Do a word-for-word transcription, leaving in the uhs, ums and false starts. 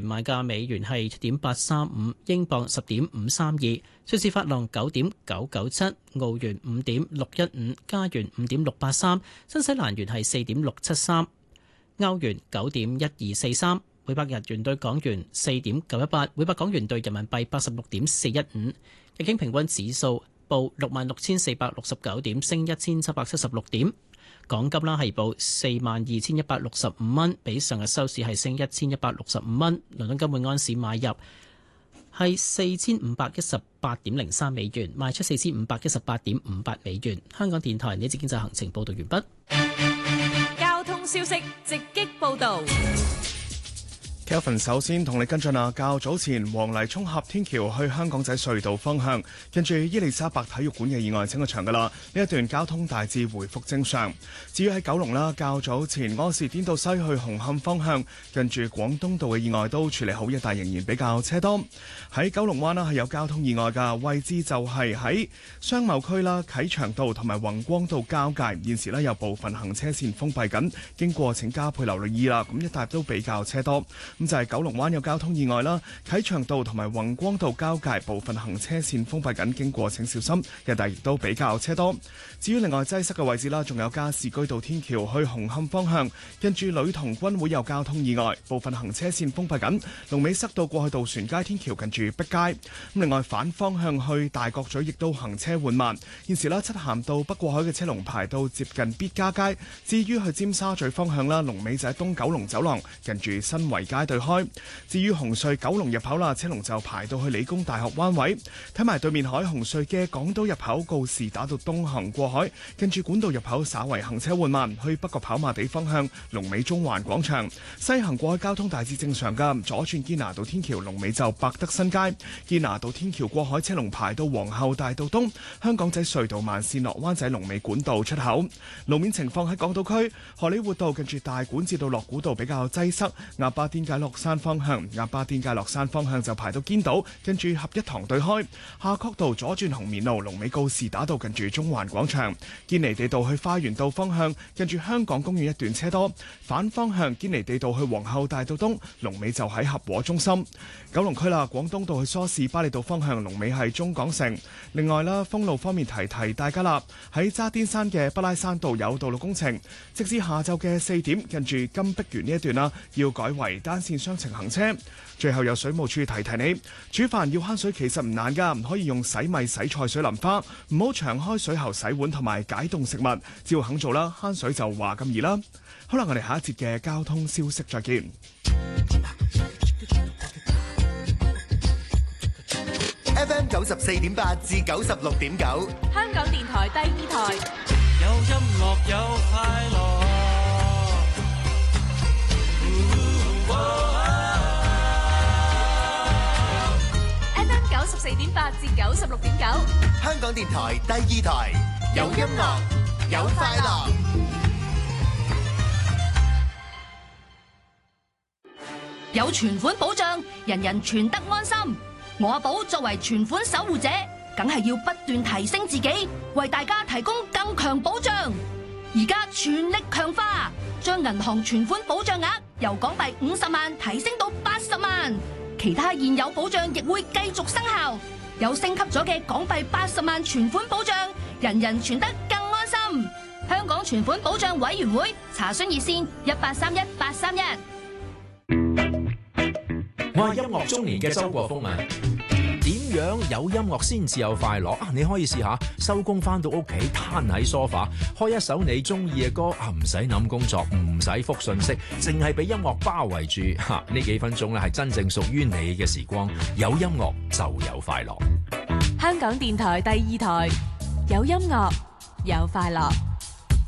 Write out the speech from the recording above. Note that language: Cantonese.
賣價美元係七點八三五，英鎊十點五三二，瑞士法郎九點九九七，澳元五點六一五，加元五點六八三，新西蘭元係四點六七三，歐元九點一二四三，每百日元對港元四點九一八，每百港元對人民幣八十六點四一五。日經平均指數報六萬六千四百六十九點，升一千七百七十六點。港金啦係報四萬二千一百六十五蚊，比上日收市係升一千一百六十五蚊。倫敦金每安士買入係四千五百一十八點零三美元，賣出四千五百一十八點五八美元。香港電台呢節經濟行情報道完畢。 交通消息直擊報道。 Kelvin 首先同你跟進啊，較早前黃泥涌峽天橋去香港仔隧道方向，近住伊利沙伯體育館嘅意外清咗場噶啦，呢一段交通大致回復正常。至於喺九龍啦，較早前柯士甸道西去紅磡方向，近住廣東道嘅意外都處理好，一帶仍然比較車多。喺九龍灣啦係有交通意外㗎，位置就係喺商貿區啦，啟祥道同埋宏光道交界，現時呢有部分行車線封閉緊，經過請加倍留意啦。咁一帶都比較車多。咁就係九龍灣有交通意外啦，啟祥道同埋宏光道交界部分行車線封閉緊，經過請小心，一帶亦都比較車多。至於另外擠塞嘅位置啦，仲有加士居道天橋去紅磡方向，跟住女童軍會有交通意外，部分行車線封閉緊，龍尾塞到過去渡船街天橋近住碧街。咁另外反方向去大角咀亦都行車緩慢，現時啦漆咸道北過海嘅車龍排到接近必嘉街。至於去尖沙咀方向啦，龍尾就喺東九龍走廊近住新圍街對開。至於紅隧九龍入口啦，車龍就排到去理工大學灣位。睇埋對面海紅隧嘅港島入口告士打道東行過海，跟住管道入口稍為行車緩慢，去北角跑馬地方向龍尾中環廣場。西行過海交通大致正常㗎，左轉堅拿道天橋龍尾就百德新街，堅拿道天橋過海車龍排到皇后大道東，香港仔隧道慢線落灣仔龍尾管道出口。路面情況喺港島區荷里活道近住大館至到樂古道比較擠塞，鴨巴甸街落山方向，鴨巴甸街落山方向就排到堅道，跟住合一堂對開。夏慤道左轉紅棉路，龍尾告士打道近住中環廣場。堅尼地道去花園道方向，跟住香港公園一段車多。反方向堅尼地道去皇后大道東，龍尾就喺合和中心。九龍區啦，廣東道去梳士巴利道方向，龍尾係中港城。另外啦，封路方面提提大家啦，喺渣甸山嘅北拉山道有道路工程，直至下晝嘅四點，近住金碧園呢一段啦，要改為單線雙程行車。最後有水務處提提你，煮飯要慳水其實唔難噶，唔可以用洗米洗菜水淋花，唔好長開水喉洗碗同埋解凍食物，只要肯做啦，慳水就話咁易啦。好啦，我哋下一節嘅交通消息再見。 F M 九十四點八至九十六點九， 香港電台第二台， 有音樂有快樂。 F M 九十四點八至九十六點九， 香港電台第二台，有音樂有快樂。 有存款保障，人人存得安心。我阿寶作為存款守護者，梗係要不斷提升自己，為大家提供更強保障。而家全力強化，將銀行存款保障額由港幣五十萬提升到八十萬，其他現有保障亦會繼續生效。有升級咗嘅港幣八十萬存款保障，人人存得更安心。香港存款保障委員會查詢熱線一八三一八三一。 我係音樂中年嘅周國峰啊！點樣有音樂先至有快樂啊？你可以試下收工翻到屋企攤喺梳化，開一首你中意嘅歌啊，唔使諗工作，唔使覆信息，淨係俾音樂包圍住吓，呢幾分鐘咧係真正屬於你嘅時光。有音樂就有快樂。 香港電台第二台，有音樂有快樂。